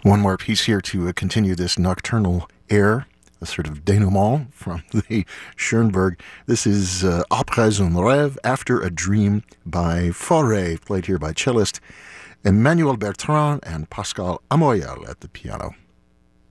One more piece here to continue this nocturnal air, a sort of denouement from the Schoenberg. This is Après un rêve, After a Dream by Fauré, played here by cellist Emmanuel Bertrand and Pascal Amoyal at the piano.